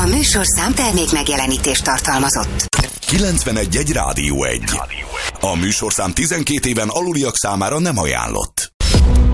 A műsorszám termék megjelenítést tartalmazott. 91.1 Rádió 1. A műsorszám 12 éven aluliak számára nem ajánlott.